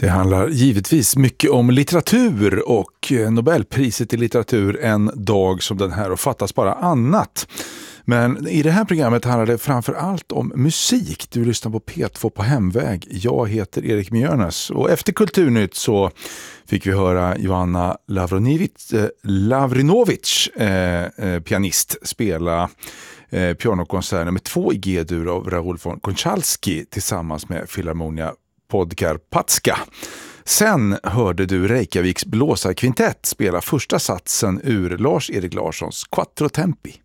Det handlar givetvis mycket om litteratur och Nobelpriset i litteratur en dag som den här och fattas bara annat. Men i det här programmet handlar det framför allt om musik. Du lyssnar på P2 på hemväg. Jag heter Erik Mjörnes och efter Kulturnytt så fick vi höra Joanna Lavrinovic, pianist, spela pianokonsert nummer 2 i G-dur av Raoul von Konchalski tillsammans med Filharmonia Podkarpatska. Sen hörde du Reykjaviks blåsarkvintett spela första satsen ur Lars-Erik Larssons Quattro Tempi.